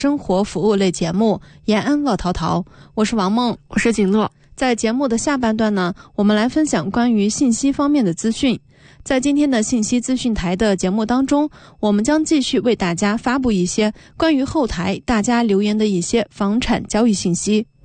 生活服务类节目延安乐淘淘，我是王梦， 我是景乐。 在节目的下半段呢，我们来分享关于信息方面的资讯。在今天的信息资讯台的节目当中，我们将继续为大家发布一些关于后台大家留言的一些房产交易信息。